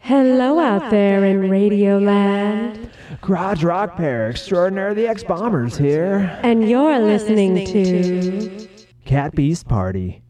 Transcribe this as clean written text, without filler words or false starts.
Hello out there in Radioland. Garage Rock Pair Extraordinary the X-Bombers here. And you're listening to Cat Beast Party.